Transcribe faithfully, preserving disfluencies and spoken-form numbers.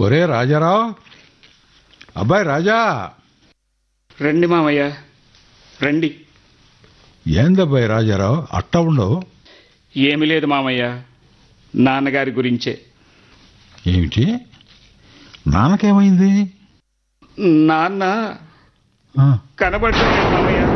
ఒరే రాజారావు, అబ్బాయి రాజా. రండి మామయ్య రండి. ఏందబ్బాయి రాజారావు అట్ట ఉండవు? ఏమీ లేదు మామయ్య, నాన్నగారి గురించే. ఏమిటి, నాన్నకేమైంది? నాన్న ఆ, కనబడలేదు మామయ్య.